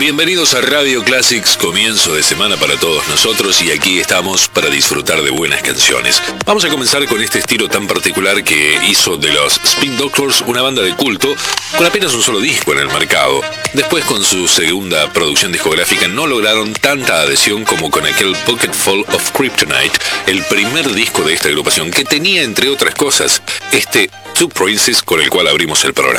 Bienvenidos a Radio Classics, comienzo de semana para todos nosotros y aquí estamos para disfrutar de buenas canciones. Vamos a comenzar con este estilo tan particular que hizo de los Spin Doctors una banda de culto con apenas un solo disco en el mercado. Después, con su segunda producción discográfica, no lograron tanta adhesión como con aquel Pocketful of Kryptonite, el primer disco de esta agrupación que tenía, entre otras cosas, este Two Princes con el cual abrimos el programa.